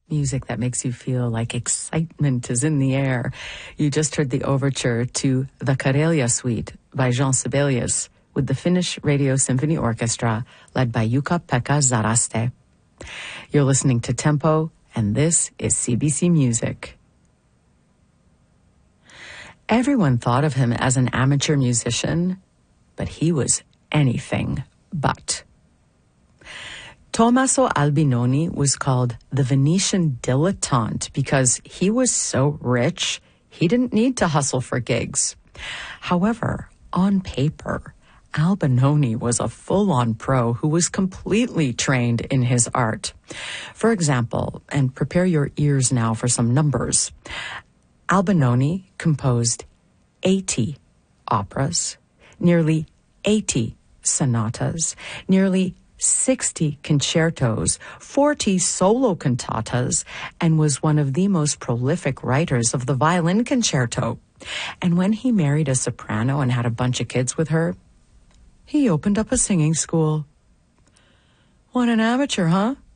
Music that makes you feel like excitement is in the air. You just heard the overture to the Karelia Suite by Jean Sibelius with the Finnish Radio Symphony Orchestra led by Jukka-Pekka Zaraste. You're listening to Tempo, and this is CBC Music. Everyone thought of him as an amateur musician, but he was anything but. Tommaso Albinoni was called the Venetian dilettante because he was so rich, he didn't need to hustle for gigs. However, on paper, Albinoni was a full-on pro who was completely trained in his art. For example, and prepare your ears now for some numbers, Albinoni composed 80 operas, nearly 80 sonatas, nearly 60 concertos, 40 solo cantatas, and was one of the most prolific writers of the violin concerto. And when he married a soprano and had a bunch of kids with her, he opened up a singing school. What an amateur, huh?